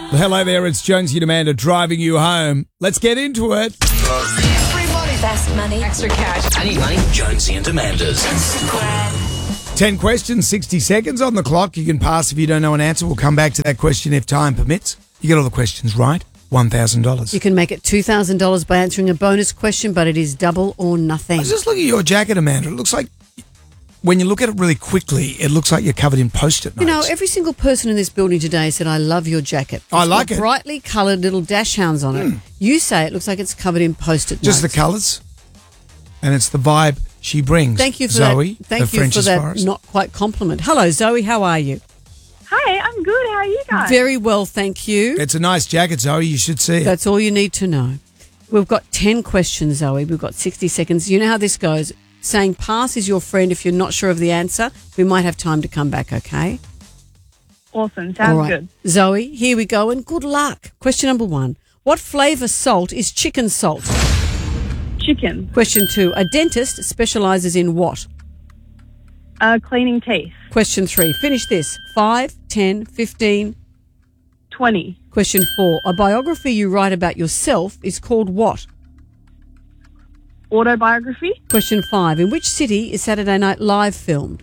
Hello there, it's Jonesy and Amanda driving you home. Let's get into it. Everybody. Fast money. Extra cash. I need money. Jonesy and Amanda's. 10 questions, 60 seconds on the clock. You can pass if you don't know an answer. We'll come back to that question if time permits. You get all the questions right, $1,000. You can make it $2,000 by answering a bonus question, but it is double or nothing. Just look at your jacket, Amanda. It looks like, when you look at it really quickly, it looks like you're covered in Post-it notes. You know, every single person in this building today said, I love your jacket. I like got it. Brightly coloured little dash hounds on it. You say it looks like it's covered in Post-it notes. Just the colours, and it's the vibe she brings. Thank you for Zoe, that. Thank the you French's for that Forest. not quite compliment. Hello, Zoe. How are you? Hi, I'm good. How are you guys? Very well, thank you. It's a nice jacket, Zoe. You should see it. That's all you need to know. We've got 10 questions, Zoe. We've got 60 seconds. You know how this goes. Saying pass is your friend if you're not sure of the answer. We might have time to come back, okay? Awesome. Sounds All right. good. Zoe, here we go, and good luck. Question number 1. What flavour salt is chicken salt? Chicken. Question 2. A dentist specialises in what? Cleaning teeth. Question 3. Finish this. 5, 10, 15. 20. Question 4. A biography you write about yourself is called what? Autobiography. Question 5. In which city is Saturday Night Live filmed?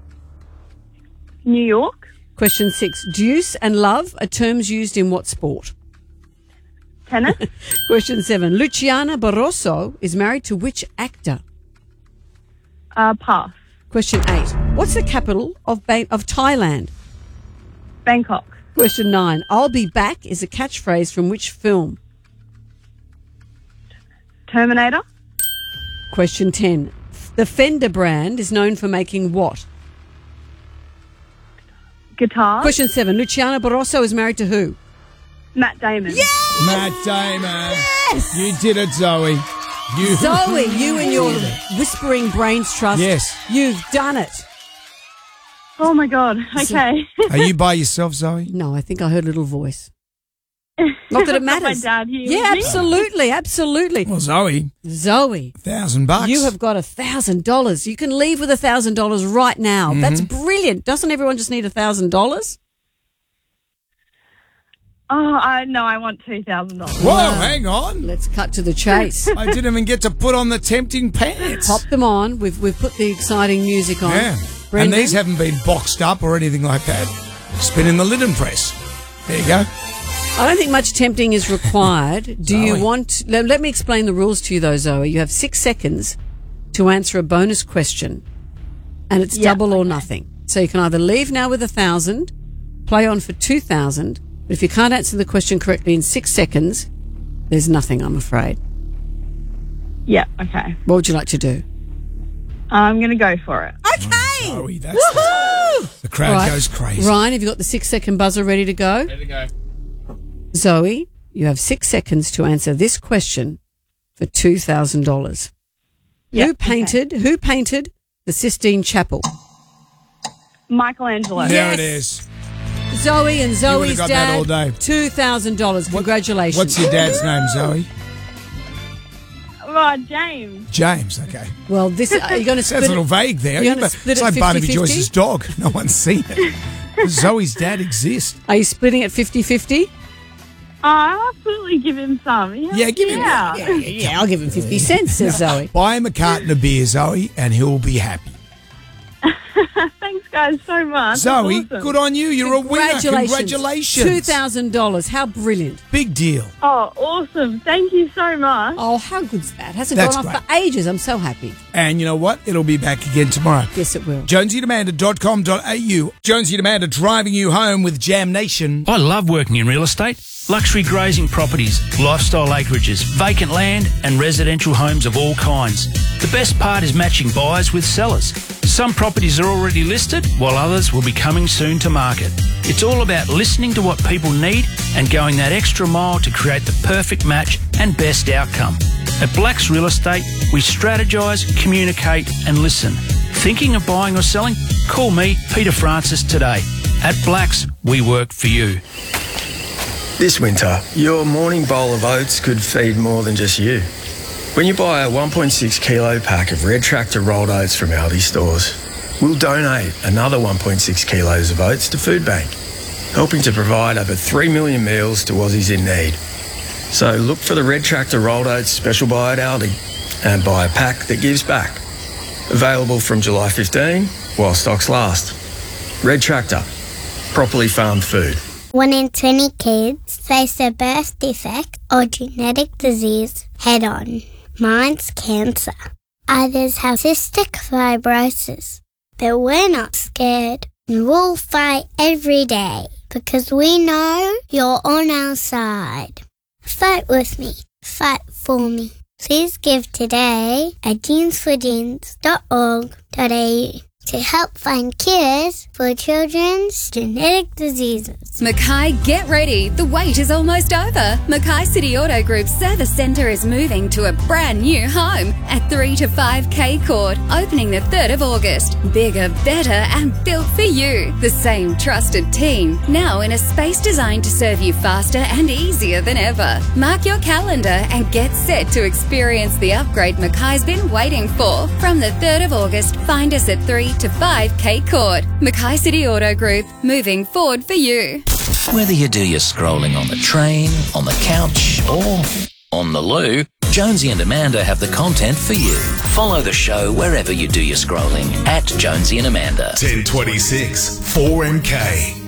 New York. Question 6. Deuce and love are terms used in what sport? Tennis. Question 7. Luciana Barroso is married to which actor? Pass. Question 8. What's the capital of Thailand? Bangkok. Question 9. I'll be back is a catchphrase from which film? Terminator. Question 10. The Fender brand is known for making what? Guitar. Question 7. Luciana Barroso is married to who? Matt Damon. Yes! Matt Damon. Yes! You did it, Zoe. Zoe, you and your Whispering Brains Trust. Yes. You've done it. Oh my God. Okay. Are you by yourself, Zoe? No, I think I heard a little voice. Not that it matters. My dad here. Yeah, with me. absolutely, absolutely. Well, Zoe, Zoe, $1,000. you have got $1,000. You can leave with $1,000 right now. That's brilliant. Doesn't everyone just need $1,000? Oh, no, I want $2,000. Whoa, hang on. Let's cut to the chase. I didn't even get to put on the tempting pants. Pop them on. We've put the exciting music on. Yeah. Brendan? And these haven't been boxed up or anything like that. Spinning the linen press. There you go. I don't think much tempting is required. Do you Zoe. want... Let me explain the rules to you, though, Zoe. You have 6 seconds to answer a bonus question, and it's double or nothing. So you can either leave now with 1,000, play on for 2,000, but if you can't answer the question correctly in 6 seconds, there's nothing, I'm afraid. Yeah, okay. What would you like to do? I'm going to go for it. Okay! Zoe, that's Woohoo! the crowd Right. goes crazy. Ryan, have you got the 6-second buzzer ready to go? There we go. Zoe, you have 6 seconds to answer this question for $2,000. Yeah, Who painted the Sistine Chapel? Michelangelo. There Yes. it is. Zoe and Zoe's got that all dad, day. $2,000. Congratulations. What's your dad's name, Zoe? James. James, okay. Well, this are you going to Sounds split a little it? vague there. You're gonna split It's it like Barnaby 50-50? Joyce's dog. No one's seen it. Zoe's dad exists. Are you splitting it 50-50? I'll absolutely give him some. Yeah, give him Yeah, I'll give him 50 cents, says Zoe. Buy him a carton of beer, Zoe, and he'll be happy. Thanks, guys, so much. Zoe, That's awesome. good on you. You're a winner. Congratulations. $2,000. How brilliant. Big deal. Oh, awesome. Thank you so much. Oh, how good's that? Hasn't That's gone off for ages. I'm so happy. And you know what? It'll be back again tomorrow. Yes, it will. JonesyandAmanda.com.au. Jonesy and Amanda driving you home with Jam Nation. I love working in real estate. Luxury grazing properties, lifestyle acreages, vacant land and residential homes of all kinds. The best part is matching buyers with sellers. Some properties are already listed while others will be coming soon to market. It's all about listening to what people need and going that extra mile to create the perfect match and best outcome. At Blacks Real Estate, we strategise, communicate and listen. Thinking of buying or selling? Call me, Peter Francis, today. At Blacks, we work for you. This winter, your morning bowl of oats could feed more than just you. When you buy a 1.6 kilo pack of Red Tractor rolled oats from Aldi stores, we'll donate another 1.6 kilos of oats to Food Bank. helping to provide over 3 million meals to Aussies in need. So look for the Red Tractor Rolled Oats special buy at Aldi and buy a pack that gives back. Available from July 15 while stocks last. Red Tractor, properly farmed food. 1 in 20 kids face a birth defect or genetic disease head on. Mine's cancer. Others have cystic fibrosis. But we're not scared, and we'll fight every day because we know you're on our side. Fight with me. Fight for me. Please give today at jeansforjeans.org.au to help find cures for children's genetic diseases. Mackay, get ready. The wait is almost over. Mackay City Auto Group's service centre is moving to a brand new home at 3 to 5K Court, opening the 3rd of August. Bigger, better and built for you. The same trusted team, now in a space designed to serve you faster and easier than ever. Mark your calendar and get set to experience the upgrade Mackay's been waiting for. From the 3rd of August, find us at 3 to 5K Court. Mackay City Auto Group, moving forward for you. Whether you do your scrolling on the train, on the couch, or on the loo, Jonesy and Amanda have the content for you. Follow the show wherever you do your scrolling at Jonesy and Amanda. 1026 4MK.